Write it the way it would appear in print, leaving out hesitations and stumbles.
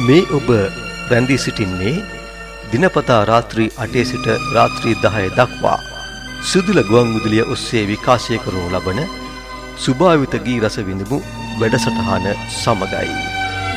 මේ ඔබ රැඳී සිටින්නේ දිනපතා රාත්‍රී 8 සිට රාත්‍රී 10 දක්වා සුදුල ගුවන් විදුලිය ඔස්සේ විකාශය කරනු ලබන සුභාවිත ගී රස විඳිමු වැඩසටහන සමගයි.